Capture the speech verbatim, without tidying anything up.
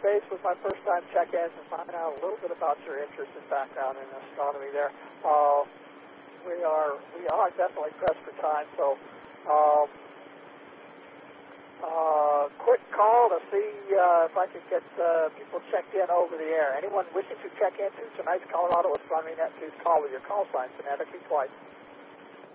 base with my first-time check-ins and find out a little bit about your interest and background in astronomy there. Uh, we are we are definitely pressed for time, so um, uh, quick call to see uh, if I can get uh, people checked in over the air. Anyone wishing to check into tonight's Colorado Astronomy Net, please call with your call sign phonetically twice.